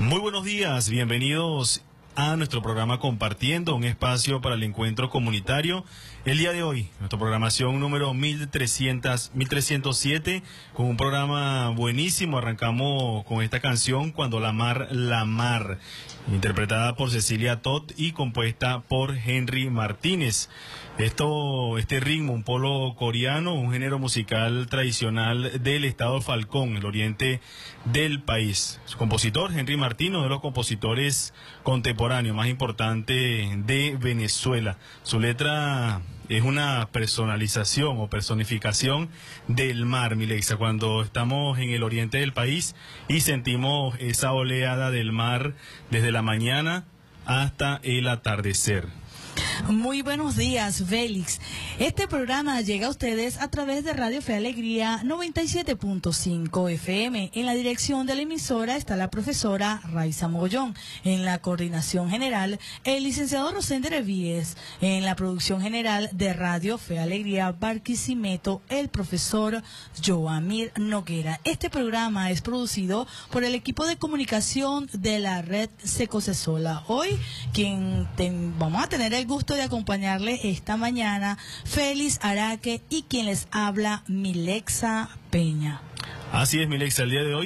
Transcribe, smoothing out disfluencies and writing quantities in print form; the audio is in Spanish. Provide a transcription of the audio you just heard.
Muy buenos días, bienvenidos a nuestro programa Compartiendo, un espacio para el encuentro comunitario. El día de hoy, nuestra programación número 1307, con un programa buenísimo. Arrancamos con esta canción, Cuando la mar, interpretada por Cecilia Todd y compuesta por Henry Martínez. Este ritmo, un polo coreano, un género musical tradicional del estado Falcón, el oriente del país. Su compositor, Henry Martínez, uno de los compositores contemporáneos más importantes de Venezuela. Su letra es una personalización o personificación del mar, Milexa, cuando estamos en el oriente del país y sentimos esa oleada del mar desde la mañana hasta el atardecer. Muy buenos días, Félix. Este programa llega a ustedes a través de Radio Fe Alegría 97.5 FM. En la dirección de la emisora está la profesora Raiza Mogollón. En la coordinación general, el licenciado Rosender Evíes. En la producción general de Radio Fe Alegría Barquisimeto, el profesor Joamir Noguera. Este programa es producido por el equipo de comunicación de la red Secocesola. Hoy, vamos a tener el gusto de acompañarles esta mañana, Félix Araque, y quien les habla, Milexa Peña. Así es, Milexa, el día de hoy